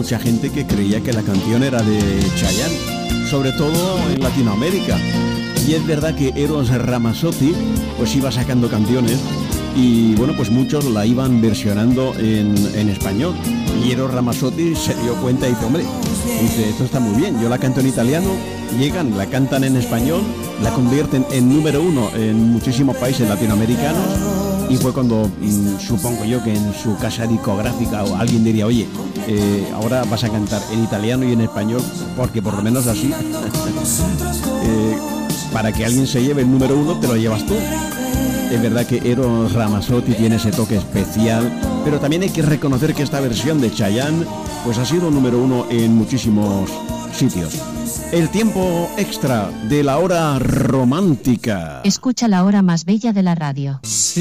mucha gente que creía que la canción era de Chayanne, sobre todo en Latinoamérica. Y es verdad que Eros Ramazzotti pues iba sacando canciones y bueno, pues muchos la iban versionando en español. Y Eros Ramazzotti se dio cuenta y dice, hombre, dice, esto está muy bien, yo la canto en italiano, llegan, la cantan en español, la convierten en número 1 en muchísimos países latinoamericanos. Y fue cuando supongo yo que en su casa discográfica o alguien diría, oye, ahora vas a cantar en italiano y en español, porque por lo menos así para que alguien se lleve el número 1 te lo llevas tú. Es verdad que Eros Ramazzotti tiene ese toque especial, pero también hay que reconocer que esta versión de Chayanne pues ha sido número 1 en muchísimos sitios. El tiempo extra de la hora romántica. Escucha la hora más bella de la radio. Sí.